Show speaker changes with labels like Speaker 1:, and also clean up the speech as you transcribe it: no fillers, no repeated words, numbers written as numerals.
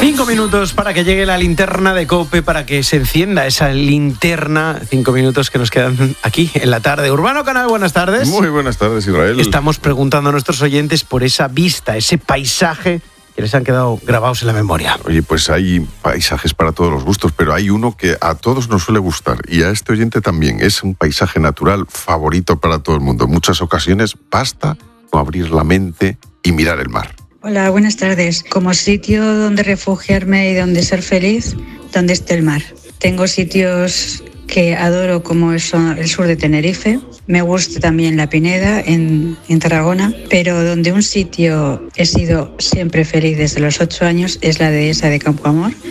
Speaker 1: 5 minutos para que llegue la linterna de COPE, para que se encienda esa linterna. 5 minutos que nos quedan aquí en la tarde. Urbano Canal, buenas tardes.
Speaker 2: Muy buenas tardes, Israel.
Speaker 1: Estamos preguntando a nuestros oyentes por esa vista, ese paisaje que les han quedado grabados en la memoria.
Speaker 2: Oye, pues hay paisajes para todos los gustos, pero hay uno que a todos nos suele gustar y a este oyente también. Es un paisaje natural favorito para todo el mundo. En muchas ocasiones basta con abrir la mente y mirar el mar.
Speaker 3: Hola, buenas tardes. Como sitio donde refugiarme y donde ser feliz, donde esté el mar. Tengo sitios que adoro como el sur de Tenerife. Me gusta también La Pineda en Tarragona, pero donde un sitio he sido siempre feliz desde los 8 años es la dehesa de Campoamor.